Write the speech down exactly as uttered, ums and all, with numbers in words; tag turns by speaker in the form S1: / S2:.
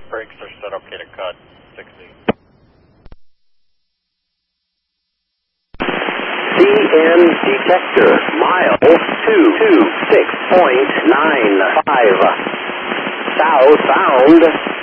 S1: Brakes are set okay to cut, sixty.
S2: C N detector, mile two two six point nine five. Southbound.